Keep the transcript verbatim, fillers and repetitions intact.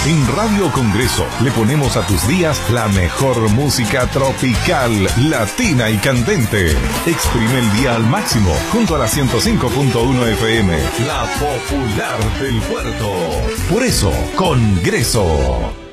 En Radio Congreso le ponemos a tus días la mejor música tropical, latina y candente. Exprime el día al máximo junto a la ciento cinco punto uno F M, la popular del puerto. Por eso, Congreso.